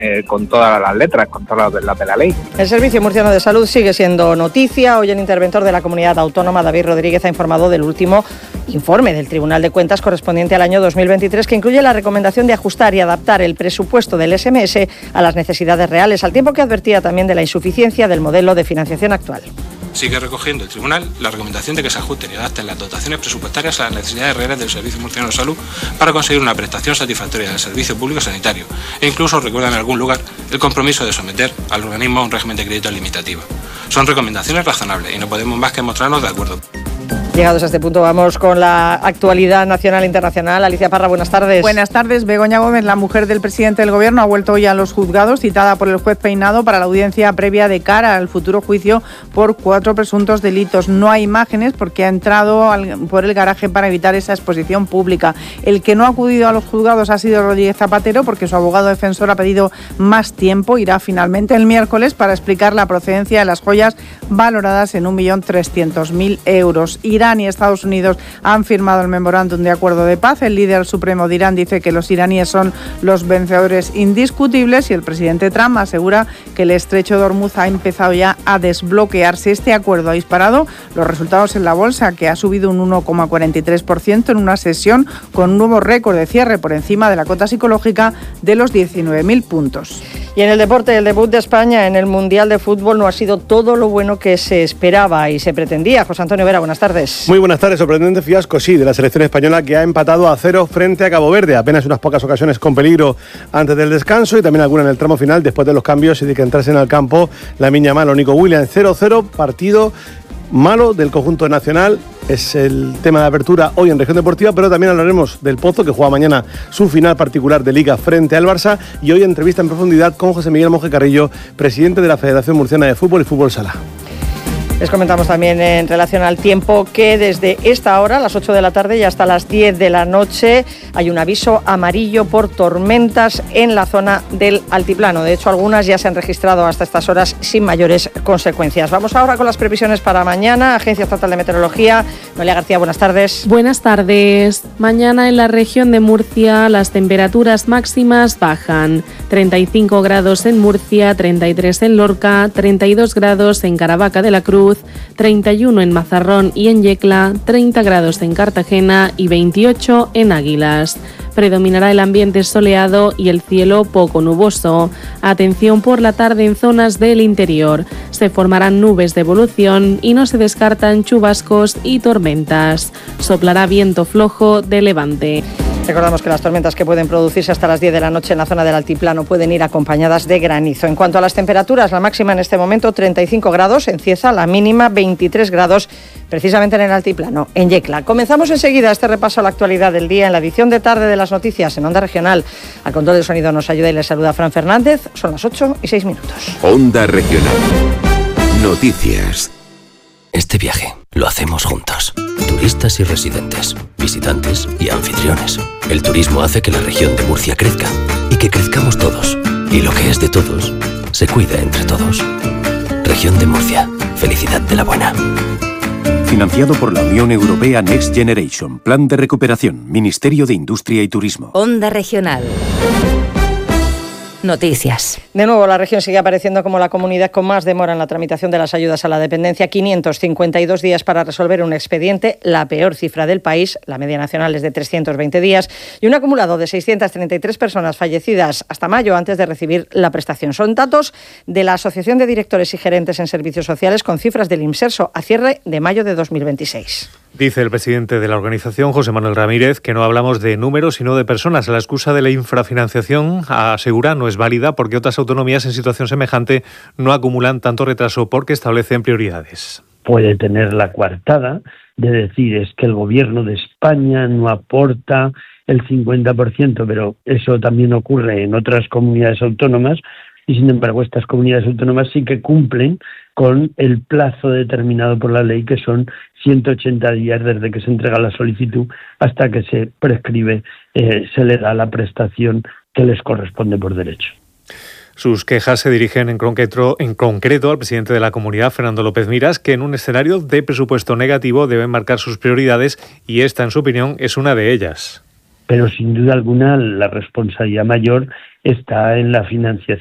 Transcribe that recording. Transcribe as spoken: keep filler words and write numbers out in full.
eh, con todas las letras, con todas las de la ley. El Servicio Murciano de Salud sigue siendo noticia. Hoy el interventor de la comunidad autónoma, David Rodríguez, ha informado del último informe del Tribunal de Cuentas correspondiente al año dos mil veintitrés, que incluye la recomendación de ajustar y adaptar el presupuesto del ese eme ese a las necesidades reales, al tiempo que advertía también de la insuficiencia del modelo de financiación actual. Sigue recogiendo el Tribunal la recomendación de que se ajusten y adapten las dotaciones presupuestarias a las necesidades reales del Servicio Murciano de Salud para conseguir una prestación satisfactoria del servicio público sanitario, e incluso recuerda en algún lugar el compromiso de someter al organismo a un régimen de crédito limitativo. Son recomendaciones razonables y no podemos más que mostrarnos de acuerdo. Llegados a este punto, vamos con la actualidad nacional e internacional. Alicia Parra, buenas tardes. Buenas tardes. Begoña Gómez, la mujer del presidente del Gobierno, ha vuelto hoy a los juzgados, citada por el juez Peinado para la audiencia previa de cara al futuro juicio por cuatro presuntos delitos. No hay imágenes porque ha entrado al, por el garaje para evitar esa exposición pública. El que no ha acudido a los juzgados ha sido Rodríguez Zapatero, porque su abogado defensor ha pedido más tiempo. Irá finalmente el miércoles para explicar la procedencia de las joyas valoradas en un millón trescientos mil euros. Irán y Estados Unidos han firmado el memorándum de acuerdo de paz. El líder supremo de Irán dice que los iraníes son los vencedores indiscutibles y el presidente Trump asegura que el estrecho de Hormuz ha empezado ya a desbloquearse. Este acuerdo ha disparado los resultados en la bolsa, que ha subido un uno coma cuarenta y tres por ciento en una sesión con un nuevo récord de cierre por encima de la cota psicológica de los diecinueve mil puntos. Y en el deporte, el debut de España en el Mundial de Fútbol no ha sido todo lo bueno que se esperaba y se pretendía. José Antonio Vera, buenas tardes. Muy buenas tardes. Sorprendente fiasco, sí, de la selección española, que ha empatado a cero frente a Cabo Verde. Apenas unas pocas ocasiones con peligro antes del descanso y también alguna en el tramo final después de los cambios y de que entrasen al campo la miña malo Nico Williams. cero cero, partido malo del conjunto nacional. Es el tema de apertura hoy en Región Deportiva, pero también hablaremos del Pozo, que juega mañana su final particular de Liga frente al Barça, y hoy entrevista en profundidad con José Miguel Monje Carrillo, presidente de la Federación Murciana de Fútbol y Fútbol Sala. Les comentamos también en relación al tiempo que desde esta hora, a las ocho de la tarde y hasta las diez de la noche, hay un aviso amarillo por tormentas en la zona del altiplano. De hecho, algunas ya se han registrado hasta estas horas sin mayores consecuencias. Vamos ahora con las previsiones para mañana. Agencia Estatal de Meteorología. Noelia García, buenas tardes. Buenas tardes. Mañana en la región de Murcia las temperaturas máximas bajan. treinta y cinco grados en Murcia, treinta y tres en Lorca, treinta y dos grados en Caravaca de la Cruz, treinta y uno en Mazarrón y en Yecla, treinta grados en Cartagena y veintiocho en Águilas. Predominará el ambiente soleado y el cielo poco nuboso. Atención por la tarde en zonas del interior. Se formarán nubes de evolución y no se descartan chubascos y tormentas. Soplará viento flojo de levante. Recordamos que las tormentas que pueden producirse hasta las diez de la noche en la zona del altiplano pueden ir acompañadas de granizo. En cuanto a las temperaturas, la máxima en este momento treinta y cinco grados en Cieza, la mínima veintitrés grados precisamente en el altiplano, en Yecla. Comenzamos enseguida este repaso a la actualidad del día en la edición de tarde de las noticias en Onda Regional. Al control del sonido nos ayuda y les saluda Fran Fernández. Son las ocho y seis minutos. Onda Regional. Noticias. Este viaje lo hacemos juntos. Turistas y residentes, visitantes y anfitriones. El turismo hace que la región de Murcia crezca y que crezcamos todos. Y lo que es de todos, se cuida entre todos. Región de Murcia. Felicidad de la buena. Financiado por la Unión Europea Next Generation. Plan de recuperación. Ministerio de Industria y Turismo. Onda Regional. Noticias. De nuevo, la región sigue apareciendo como la comunidad con más demora en la tramitación de las ayudas a la dependencia. quinientos cincuenta y dos días para resolver un expediente, la peor cifra del país. La media nacional es de trescientos veinte días y un acumulado de seiscientas treinta y tres personas fallecidas hasta mayo antes de recibir la prestación. Son datos de la Asociación de Directores y Gerentes en Servicios Sociales con cifras del IMSERSO a cierre de mayo de dos mil veintiséis. Dice el presidente de la organización, José Manuel Ramírez, que no hablamos de números sino de personas. La excusa de la infrafinanciación, asegura, no es válida porque otras autonomías en situación semejante no acumulan tanto retraso porque establecen prioridades. Puede tener la coartada de decir es que el gobierno de España no aporta el cincuenta por ciento, pero eso también ocurre en otras comunidades autónomas y sin embargo estas comunidades autónomas sí que cumplen con el plazo determinado por la ley, que son ciento ochenta días desde que se entrega la solicitud hasta que se prescribe, eh, se le da la prestación que les corresponde por derecho. Sus quejas se dirigen en concreto, en concreto al presidente de la comunidad, Fernando López Miras, que en un escenario de presupuesto negativo debe marcar sus prioridades y esta, en su opinión, es una de ellas. pero sin duda alguna la responsabilidad mayor está en la financiación